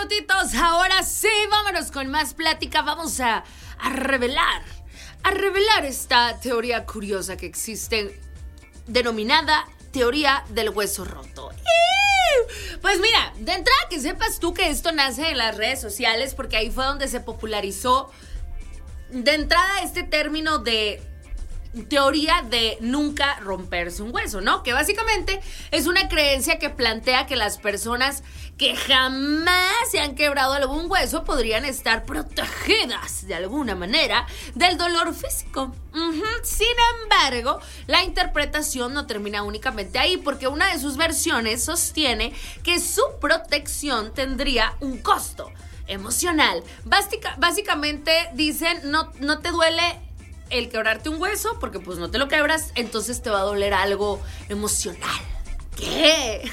minutitos. Ahora sí, vámonos con más plática. Vamos a revelar esta teoría curiosa que existe, denominada teoría del hueso roto. Pues mira, de entrada que sepas tú que esto nace en las redes sociales, porque ahí fue donde se popularizó de entrada este término de teoría de nunca romperse un hueso, ¿no? Que básicamente es una creencia que plantea que las personas que jamás se han quebrado algún hueso podrían estar protegidas de alguna manera del dolor físico. Sin embargo, la interpretación no termina únicamente ahí, porque una de sus versiones sostiene que su protección tendría un costo emocional. Básicamente dicen, no te duele el quebrarte un hueso, porque pues no te lo quebras, entonces te va a doler algo emocional. ¿Qué?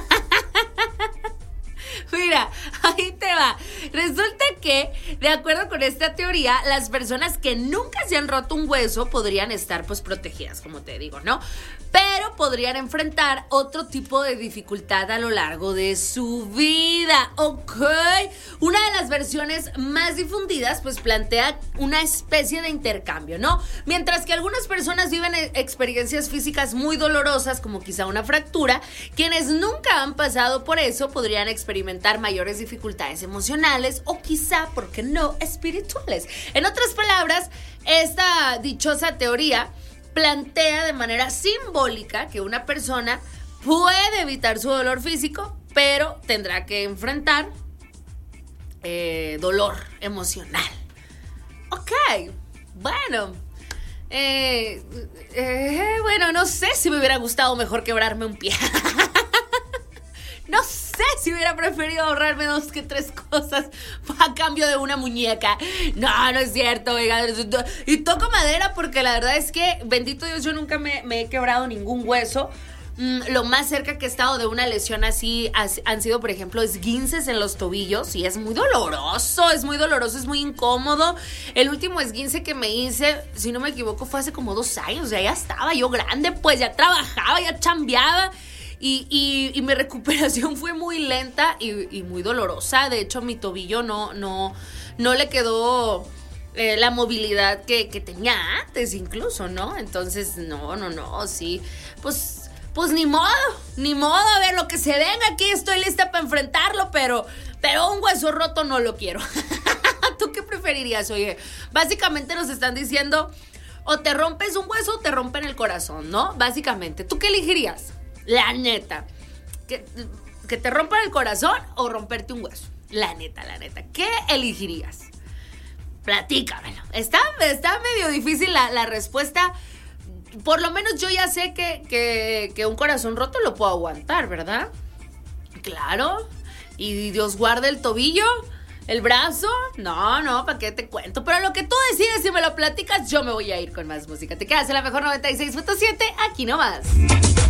Mira, ahí te va. Resulta que, de acuerdo con esta teoría, las personas que nunca se han roto un hueso podrían estar pues protegidas, como te digo, ¿no? Pero podrían enfrentar otro tipo de dificultad a lo largo de su vida, ¿ok? Una de las versiones más difundidas pues plantea una especie de intercambio, ¿no? Mientras que algunas personas viven experiencias físicas muy dolorosas, como quizá una fractura, quienes nunca han pasado por eso podrían experimentar mayores dificultades emocionales o quizá, ¿por qué no?, espirituales. En otras palabras, esta dichosa teoría plantea de manera simbólica que una persona puede evitar su dolor físico, pero tendrá que enfrentar dolor emocional. Ok, bueno, bueno, no sé si me hubiera gustado mejor quebrarme un pie. No sé si hubiera preferido ahorrarme 2 que 3 cosas a cambio de una muñeca. No es cierto, oiga. Y toco madera porque la verdad es que, bendito Dios, yo nunca me he quebrado ningún hueso. Lo más cerca que he estado de una lesión así han sido, por ejemplo, esguinces en los tobillos. Y es muy doloroso, es muy incómodo. El último esguince que me hice, si no me equivoco, fue hace como 2 años. Ya estaba yo grande, pues ya trabajaba, ya chambeaba. Y mi recuperación fue muy lenta y muy dolorosa. De hecho, mi tobillo no le quedó la movilidad que tenía antes incluso, ¿no? Entonces, no, sí. Pues ni modo, a ver, lo que se venga, aquí estoy lista para enfrentarlo, pero un hueso roto no lo quiero. ¿Tú qué preferirías? Oye, básicamente nos están diciendo, o te rompes un hueso o te rompen el corazón, ¿no? Básicamente, ¿tú qué elegirías? La neta, que te rompan el corazón o romperte un hueso. La neta, ¿qué elegirías? Platícamelo. Está medio difícil la respuesta. Por lo menos yo ya sé que un corazón roto lo puedo aguantar, ¿verdad? Claro. Y Dios guarde el tobillo, el brazo. No, ¿para qué te cuento? Pero lo que tú decides, si me lo platicas, yo me voy a ir con más música. Te quedas en la mejor 96.7, aquí nomás.